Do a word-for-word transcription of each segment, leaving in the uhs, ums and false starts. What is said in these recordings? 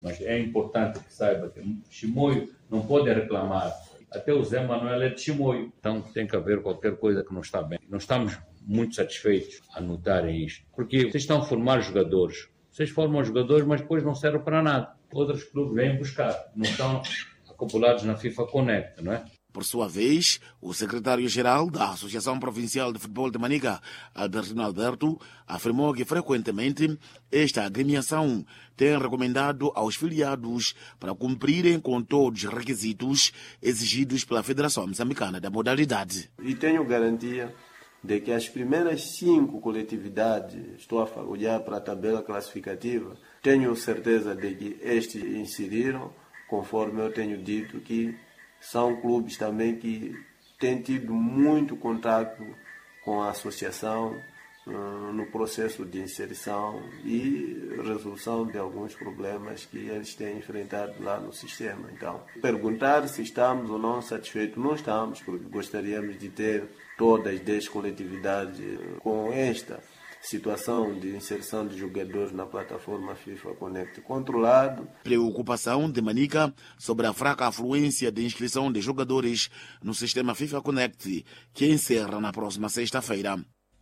Mas é importante que saiba que Chimoio não pode reclamar. Até o Zé Manuel é de Chimoio. Então tem que haver qualquer coisa que não está bem. Não estamos muito satisfeitos a notarem isto. Porque vocês estão a formar jogadores. Vocês formam jogadores, mas depois não servem para nada. Outros clubes vêm buscar. Não estão acopulados na FIFA Connect, não é? Por sua vez, o secretário-geral da Associação Provincial de Futebol de Manica, Albertino Alberto, afirmou que frequentemente esta agremiação tem recomendado aos filiados para cumprirem com todos os requisitos exigidos pela Federação Moçambicana da modalidade. E tenho garantia de que as primeiras cinco coletividades, estou a olhar para a tabela classificativa, tenho certeza de que estes inseriram, conforme eu tenho dito, que são clubes também que têm tido muito contato com a associação uh, no processo de inserção e resolução de alguns problemas que eles têm enfrentado lá no sistema. Então, perguntar se estamos ou não satisfeitos, não estamos, porque gostaríamos de ter todas as dez coletividades com esta situação de inserção de jogadores na plataforma FIFA Connect controlado. Preocupação de Manica sobre a fraca afluência de inscrição de jogadores no sistema FIFA Connect, que encerra na próxima sexta-feira.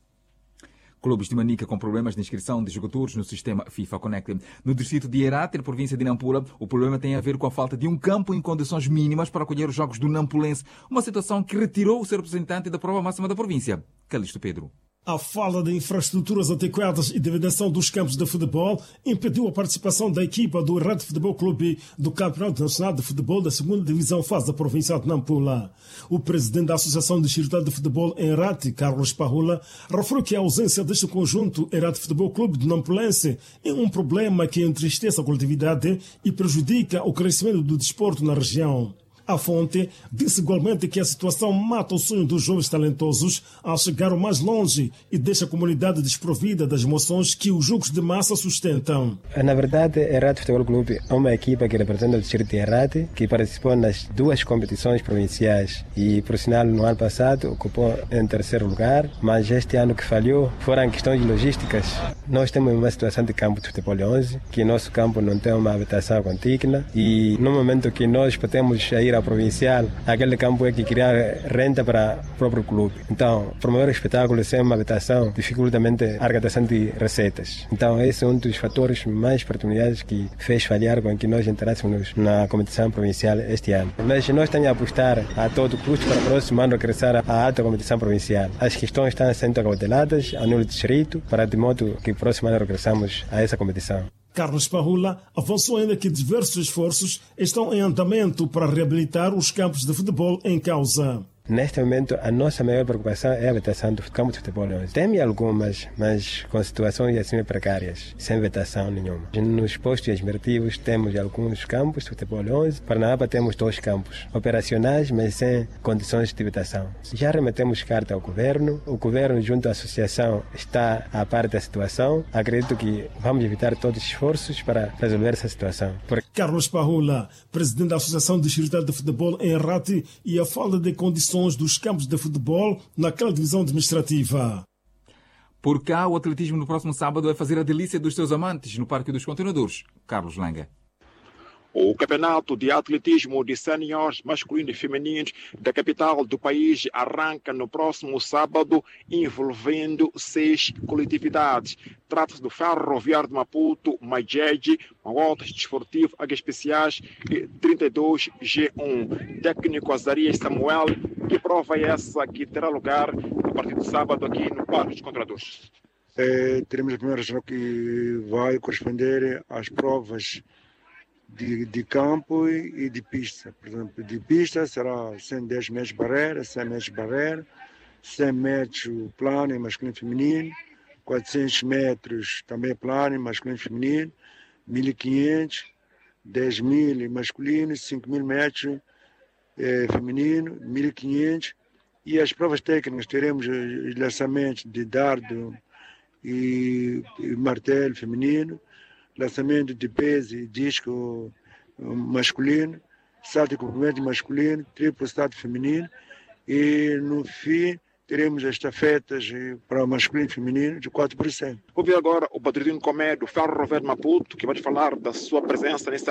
Clubes de Manica com problemas de inscrição de jogadores no sistema FIFA Connect. No distrito de Herate, na província de Nampula, o problema tem a ver com a falta de um campo em condições mínimas para acolher os jogos do Nampulense, uma situação que retirou o seu representante da prova máxima da província, Calixto Pedro. A falta de infraestruturas adequadas e de vedação dos campos de futebol impediu a participação da equipa do Herate Futebol Clube do Campeonato Nacional de Futebol da segunda Divisão Fase da província de Nampula. O presidente da Associação Distrital de Futebol em Herate, Carlos Parrula, referiu que a ausência deste conjunto Herate Futebol Clube de Nampulense é um problema que entristece a coletividade e prejudica o crescimento do desporto na região. A fonte disse igualmente que a situação mata o sonho dos jovens talentosos a chegar mais longe e deixa a comunidade desprovida das emoções que os jogos de massa sustentam. Na verdade, Herate Futebol Clube é uma equipa que representa o distrito de Herate, que participou nas duas competições provinciais e, por sinal, no ano passado ocupou em terceiro lugar, mas este ano que falhou foram questões logísticas. Nós temos uma situação de campo de futebol onze, que nosso campo não tem uma habitação contígua e no momento que nós podemos ir à provincial, aquele campo é que cria renda para o próprio clube. Então, promover o espetáculo sem uma habitação dificulta a arrecadação de receitas. Então, esse é um dos fatores mais pertinentes que fez falhar com que nós entrássemos na competição provincial este ano. Mas nós estamos a apostar a todo custo para o próximo ano regressar à alta competição provincial. As questões estão sendo acauteladas a nível do distrito, para de modo que o próximo ano regressamos a essa competição. Carlos Parrula avançou ainda que diversos esforços estão em andamento para reabilitar os campos de futebol em causa. Neste momento, a nossa maior preocupação é a vetação do campo de futebol onze. Tem algumas, mas com situações assim precárias, sem vetação nenhuma. Nos postos administrativos temos alguns campos de futebol onze. Para Napa temos dois campos operacionais, mas sem condições de vetação. Já remetemos carta ao governo. O governo, junto à associação, está a par da situação. Acredito que vamos evitar todos os esforços para resolver essa situação. Por... Carlos Parrula, presidente da Associação Distrital de Futebol em Herate, e a falta de condições dos campos de futebol naquela divisão administrativa. Por cá, o atletismo no próximo sábado vai fazer a delícia dos seus amantes no Parque dos Contenedores. Carlos Langa. O campeonato de atletismo de seniors masculinos e femininos da capital do país arranca no próximo sábado, envolvendo seis coletividades. Trata-se do Ferroviário de Maputo, Majeje, Magotas Desportivo, Águias Especiais e trinta e dois G um. Técnico Azarias Samuel, que prova é essa que terá lugar a partir de sábado aqui no Parque dos Contenedores. É, teremos a primeira região que vai corresponder às provas De, de campo e de pista. Por exemplo, de pista será cento e dez metros barreira, cem metros barreira, cem metros plano masculino e feminino, quatrocentos metros também plano masculino e feminino, mil e quinhentos, dez mil masculino, cinco mil metros eh, feminino, mil e quinhentos. E as provas técnicas teremos os lançamentos de dardo e, e martelo feminino, lançamento de peso e disco masculino, salto e comprimento masculino, triplo salto feminino e no fim teremos as estafetas para masculino e feminino de quatro por cento. Vou ver agora o Badrudinho Comé do Ferroviário de Maputo, que vai falar da sua presença nesta